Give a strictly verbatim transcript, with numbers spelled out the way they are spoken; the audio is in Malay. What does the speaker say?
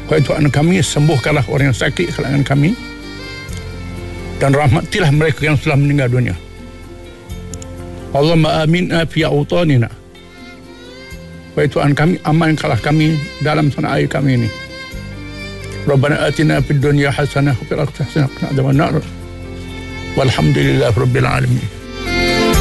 Wahai Tuhan kami, sembuhkanlah orang yang sakit kalangan kami dan rahmatilah mereka yang telah meninggal dunia. Allahumma aminna fi awtanina. Wahai Tuhan kami, amankanlah kami dalam tanah air kami ini. Rabbana atina fid dunya hasanah wa fil akhirati hasanah wa qina adzabannar. Walhamdulillahi rabbil alamin.